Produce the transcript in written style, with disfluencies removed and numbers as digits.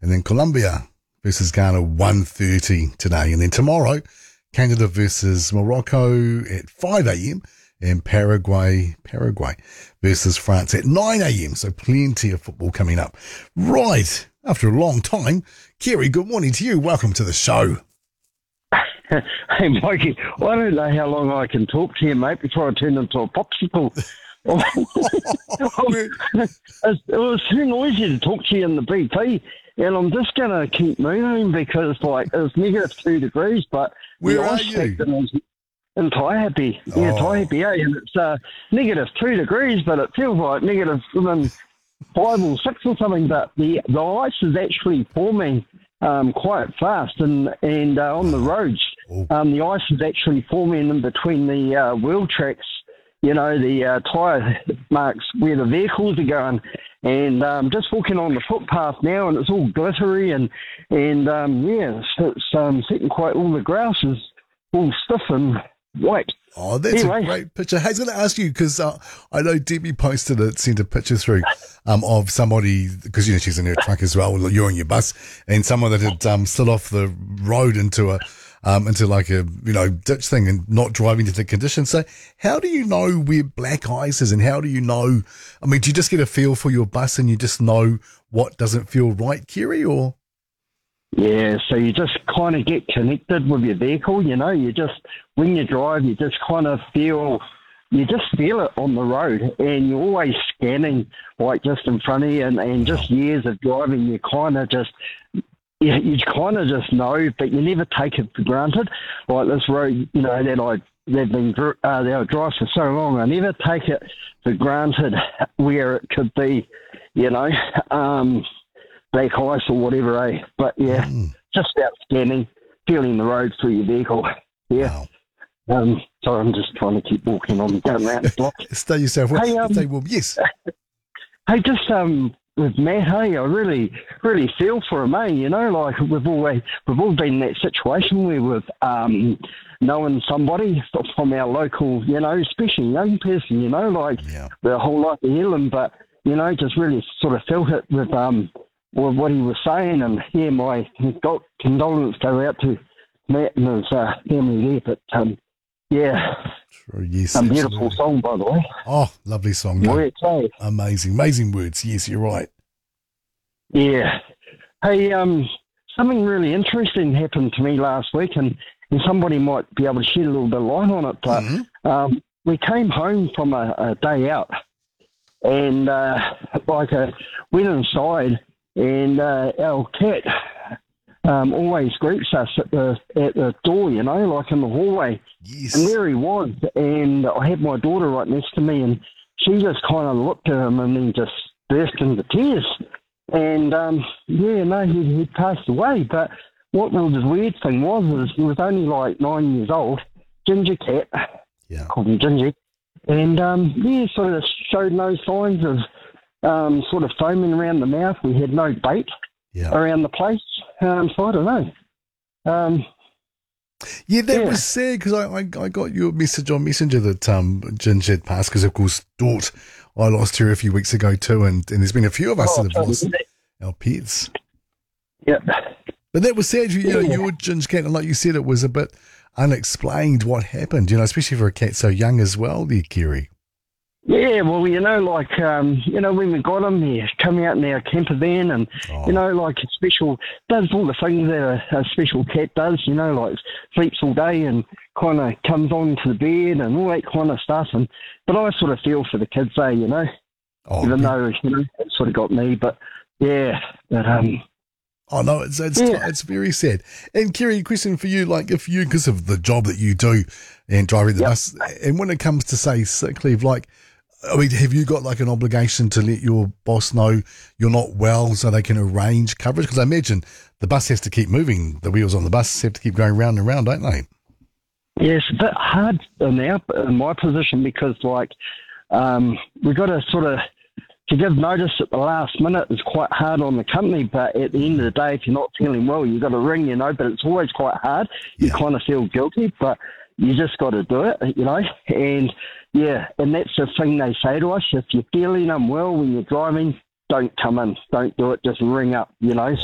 And then Colombia versus Ghana, 1:30 today. And then tomorrow, Canada versus Morocco at 5 a.m. and Paraguay versus France at 9 a.m. So plenty of football coming up. Right, after a long time, Kerry, good morning to you. Welcome to the show. Hey, Mikey, I don't know how long I can talk to you, mate, before I turn into a popsicle. It was too noisy to talk to you in the BP, and I'm just going to keep moving because, it's negative 2 degrees, but where are you? In Taihape. Yeah, Taihape, and it's negative 2 degrees, but it feels like negative 5 or 6 or something, but the ice is actually forming quite fast, and on the roads, the ice is actually forming in between the wheel tracks, the tyre marks where the vehicles are going, and just walking on the footpath now, and it's all glittery, and it's hitting quite, all the grass is all stiff and white. Oh, that's anyway. A great picture. Hey, I was going to ask you, because I know Debbie posted it, sent a picture through of somebody, because, she's in her truck as well, you're in your bus, and someone that had slid off the road into like a, ditch thing and not driving to the conditions. So how do you know where black ice is, and how do you know, do you just get a feel for your bus and you just know what doesn't feel right, Kerry, or? Yeah, so you just kind of get connected with your vehicle, you just, when you drive, you just kind of feel it on the road, and you're always scanning, like, just in front of you, and just years of driving, you kind of just know, but you never take it for granted. Like this road, that I drive for so long, I never take it for granted where it could be, black ice or whatever, eh? But just about scanning, feeling the road through your vehicle. Yeah. Wow. So I'm just trying to keep walking on, going around the block. Stay yourself well. Stay warm. Yes. Hey, just with Matt, hey, I really feel for him, eh? Like we've all been in that situation where we've knowing somebody from our local, especially young person, their whole life ahead of them, but just really sort of felt it with what he was saying, and my condolences go out to Matt and his family there. But True, yes, some beautiful song, by the way. Oh, lovely song. No? Amazing words. Yes, you're right. Yeah. Hey, something really interesting happened to me last week, and somebody might be able to shed a little bit of light on it. But we came home from a day out, and went inside. And our cat always greets us at the door, like in the hallway. Yes. And there he was. And I had my daughter right next to me, and she just kind of looked at him and then just burst into tears. And, he passed away. But what the weird thing was he was only like 9 years old, ginger cat, called him Ginger. And, sort of showed no signs of sort of foaming around the mouth. We had no bait around the place. So I don't know. That was sad, because I got your message on Messenger that Ginger had passed, because, of course, Dort, I lost her a few weeks ago too, and there's been a few of us that have lost our pets. Yeah. But that was sad. Your Ginger cat, and like you said, it was a bit unexplained what happened, especially for a cat so young as well there, Kerry. Yeah, well, when we got him, he come out in our camper van, and, like a special, does all the things that a special cat does, like sleeps all day and kind of comes on to the bed and all that kind of stuff. But I sort of feel for the kids, even though, it sort of got me, but Oh, no, it's very sad. And Kerry, a question for you, like if you, because of the job that you do and driving the bus, and when it comes to, say, sick leave, have you got like an obligation to let your boss know you're not well so they can arrange coverage? Because I imagine the bus has to keep moving. The wheels on the bus have to keep going round and round, don't they? Yeah, it's a bit hard in my position, because we've got to sort of, to give notice at the last minute is quite hard on the company, but at the end of the day, if you're not feeling well, you've got to ring, but it's always quite hard. You kind of feel guilty, but you just got to do it, and and that's the thing they say to us. If you're feeling unwell when you're driving, don't come in, don't do it, just ring up,